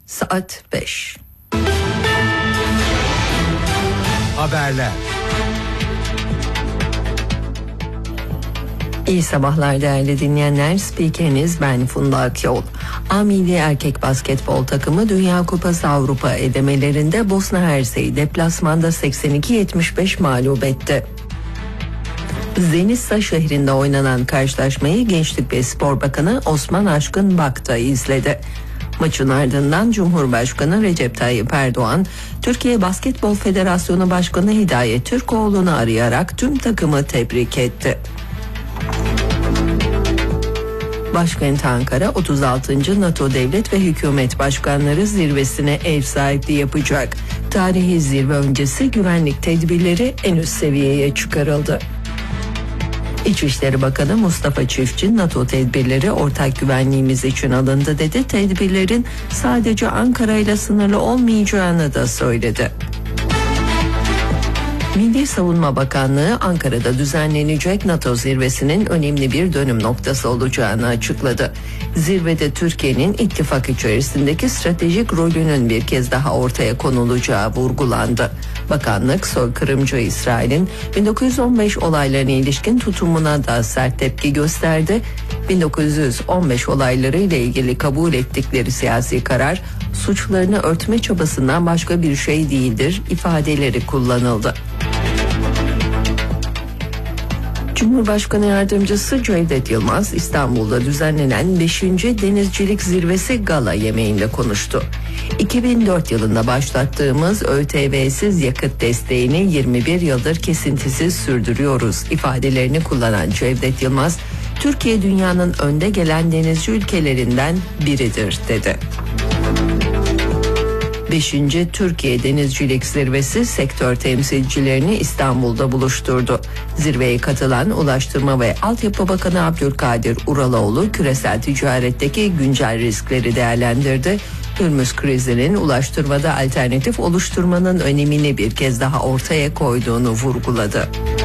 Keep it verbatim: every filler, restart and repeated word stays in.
Saat beş. Haberler. İyi sabahlar değerli dinleyenler. Spikeriniz ben Funda Akyol. A Milli Erkek Basketbol takımı Dünya Kupası Avrupa elemelerinde Bosna Hersey'i deplasmanda seksen iki yetmiş beş mağlup etti. Zenitsa şehrinde oynanan karşılaşmayı Gençlik ve Spor Bakanı Osman Aşkın Bakta izledi. Maçın ardından Cumhurbaşkanı Recep Tayyip Erdoğan, Türkiye Basketbol Federasyonu Başkanı Hidayet Türkoğlu'nu arayarak tüm takımı tebrik etti. Başkent Ankara otuz altıncı NATO Devlet ve Hükümet Başkanları Zirvesi'ne ev sahipliği yapacak. Tarihi zirve öncesi güvenlik tedbirleri en üst seviyeye çıkarıldı. İçişleri Bakanı Mustafa Çiftçi, NATO tedbirleri ortak güvenliğimiz için alındı dedi. Tedbirlerin sadece Ankara ile sınırlı olmayacağını da söyledi. Milli Savunma Bakanlığı Ankara'da düzenlenecek NATO zirvesinin önemli bir dönüm noktası olacağını açıkladı. Zirvede Türkiye'nin ittifak içerisindeki stratejik rolünün bir kez daha ortaya konulacağı vurgulandı. Bakanlık soykırımcı İsrail'in bin dokuz yüz on beş olaylarına ilişkin tutumuna da sert tepki gösterdi. bin dokuz yüz on beş olayları ile ilgili kabul ettikleri siyasi karar suçlarını örtme çabasından başka bir şey değildir ifadeleri kullanıldı. Cumhurbaşkanı Yardımcısı Cevdet Yılmaz İstanbul'da düzenlenen beşinci Denizcilik Zirvesi gala yemeğinde konuştu. iki bin dört yılında başlattığımız ÖTV'siz yakıt desteğini yirmi bir yıldır kesintisiz sürdürüyoruz ifadelerini kullanan Cevdet Yılmaz, Türkiye dünyanın önde gelen denizci ülkelerinden biridir dedi. beşinci Türkiye Denizcilik Zirvesi sektör temsilcilerini İstanbul'da buluşturdu. Zirveye katılan Ulaştırma ve Altyapı Bakanı Abdülkadir Uraloğlu küresel ticaretteki güncel riskleri değerlendirdi. Hürmüz krizinin ulaştırmada alternatif oluşturmanın önemini bir kez daha ortaya koyduğunu vurguladı.